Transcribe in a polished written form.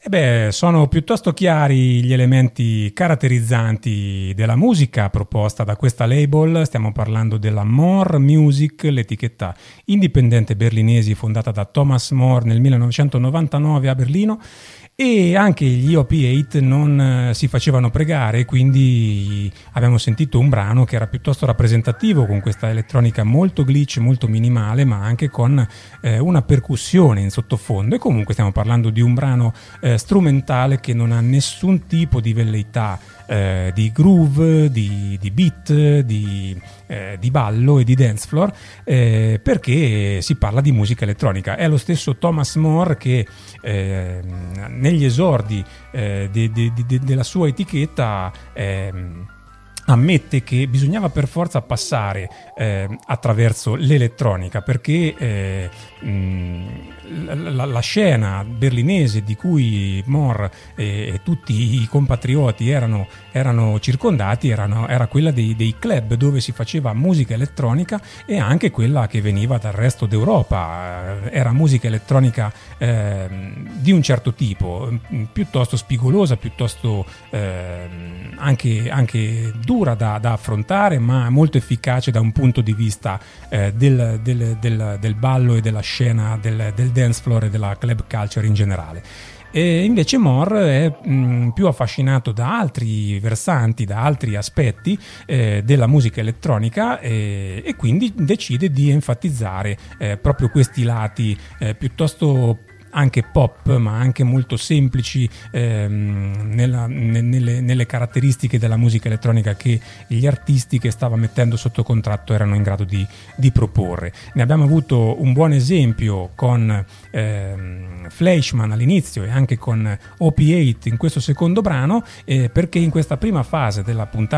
Sono piuttosto chiari gli elementi caratterizzanti della musica proposta da questa label. Stiamo parlando della More Music, l'etichetta indipendente berlinese fondata da Thomas More nel 1999 a Berlino. E anche gli OP8 non si facevano pregare, quindi abbiamo sentito un brano che era piuttosto rappresentativo, con questa elettronica molto glitch, molto minimale, ma anche con una percussione in sottofondo. E comunque stiamo parlando di un brano strumentale che non ha nessun tipo di velleità di groove, di beat, di ballo e di dance floor, perché si parla di musica elettronica. È lo stesso Thomas More che negli esordi della sua etichetta ammette che bisognava per forza passare attraverso l'elettronica, perché la scena berlinese di cui More e tutti i compatrioti erano circondati era quella dei club dove si faceva musica elettronica, e anche quella che veniva dal resto d'Europa. Era musica elettronica di un certo tipo, piuttosto spigolosa, piuttosto anche dura da affrontare, ma molto efficace da un punto di vista del ballo e della scena del dance floor e della club culture in generale. E invece More è più affascinato da altri versanti, da altri aspetti della musica elettronica, e quindi decide di enfatizzare proprio questi lati piuttosto anche pop, ma anche molto semplici nelle caratteristiche della musica elettronica che gli artisti che stava mettendo sotto contratto erano in grado di proporre. Ne abbiamo avuto un buon esempio con Fleischmann all'inizio e anche con OP8 in questo secondo brano, perché in questa prima fase della puntata